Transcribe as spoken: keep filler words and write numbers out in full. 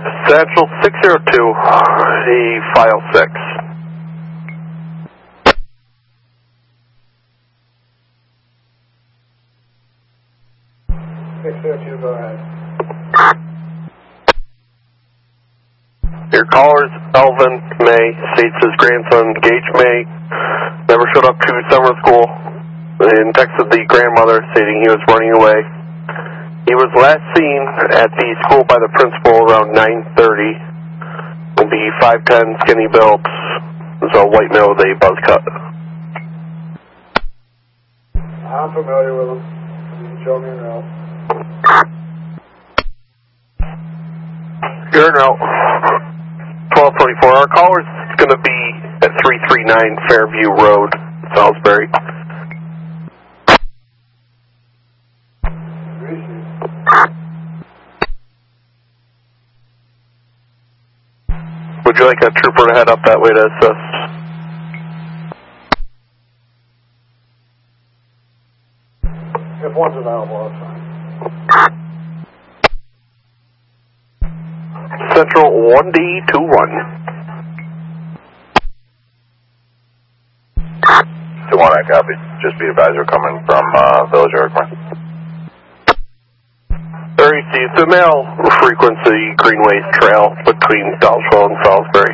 Central six zero two, the file six. six zero two, go ahead. Your caller's Elvin May, states his grandson, Gage May, never showed up to summer school, and texted the grandmother stating he was running away. He was last seen at the school by the principal around nine thirty. Will be five ten, skinny built, so white male with a buzz cut. I'm familiar with him. You can show me around. You're in route. twelve twenty-four. Our caller's going to be at three three nine Fairview Road, Salisbury. Would you like a trooper to head up that way to assist? If one's available, that's fine. Central one D two one. two one, I copy. Just be advised we're coming from uh, Village Irkman. There you see, it's a male frequency Greenways Trail between Southwell and Salisbury.